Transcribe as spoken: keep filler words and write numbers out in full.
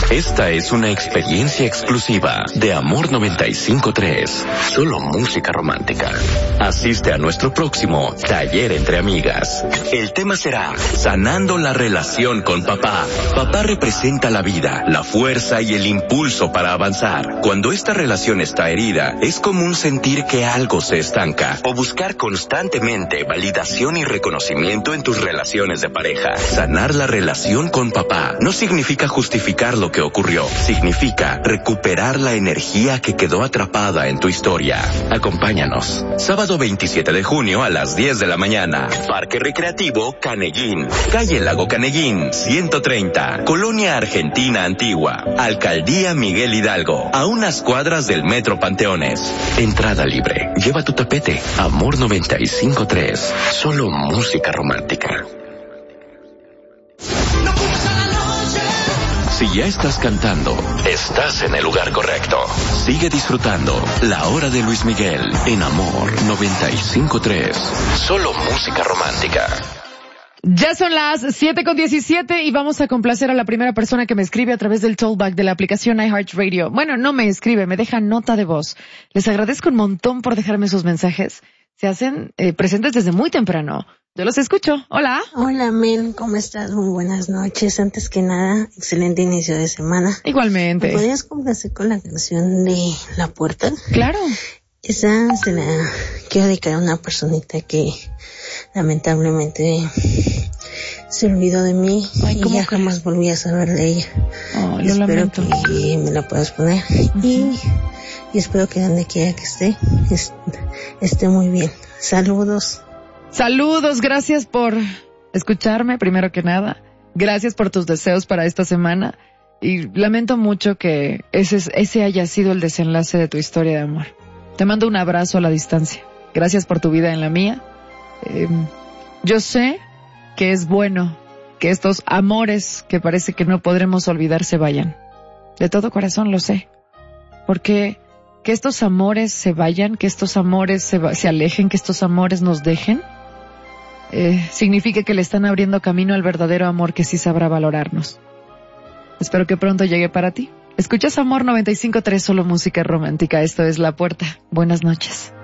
Esta es una experiencia exclusiva de Amor noventa y cinco tres. Solo música romántica. Asiste a nuestro próximo Taller entre Amigas. El tema será Sanando la relación con papá. Papá representa la vida, la fuerza y el impulso para avanzar. Cuando esta relación está herida, es común sentir que algo se estanca o buscar constantemente validación y reconocimiento en tus relaciones de pareja. Sanar la relación con papá no significa justificar lo que ocurrió. Significa recuperar la energía que quedó atrapada en tu historia. Acompáñanos. Sábado veintisiete de junio a las diez de la mañana. Parque Recreativo Caneguín. Calle Lago Caneguín, ciento treinta. Colonia Argentina Antigua. Alcaldía Miguel Hidalgo. A unas cuadras del Metro Panteones. Entrada libre. Lleva tu tapete. Amor noventa y cinco tres. Solo música romántica. Si ya estás cantando, estás en el lugar correcto. Sigue disfrutando La Hora de Luis Miguel en Amor noventa y cinco tres. Solo música romántica. Ya son las siete con diecisiete y vamos a complacer a la primera persona que me escribe a través del tollback de la aplicación iHeartRadio. Bueno, no me escribe, me deja nota de voz. Les agradezco un montón por dejarme sus mensajes. Se hacen eh, presentes desde muy temprano. Yo los escucho. Hola. Hola, Mel. ¿Cómo estás? Muy buenas noches. Antes que nada, excelente inicio de semana. Igualmente. ¿Me podrías complacer con la canción de La Puerta? Claro. Esa se la quiero dedicar a una personita que lamentablemente se olvidó de mí. Ay, y ya que... jamás volví a saber de ella. Oh, lo espero lamento. que me la puedas poner. Uh-huh. y, y espero que donde quiera que esté, esté muy bien. Saludos. Saludos, gracias por escucharme, primero que nada. Gracias por tus deseos para esta semana. Y lamento mucho que ese, ese haya sido el desenlace de tu historia de amor. Te mando un abrazo a la distancia. Gracias por tu vida en la mía. Eh, yo sé que es bueno que estos amores que parece que no podremos olvidar se vayan. De todo corazón lo sé. Porque que estos amores se vayan, que estos amores se, va, se alejen, que estos amores nos dejen, eh, significa que le están abriendo camino al verdadero amor que sí sabrá valorarnos. Espero que pronto llegue para ti. Escuchas Amor noventa y cinco tres, solo música romántica. Esto es La Puerta. Buenas noches.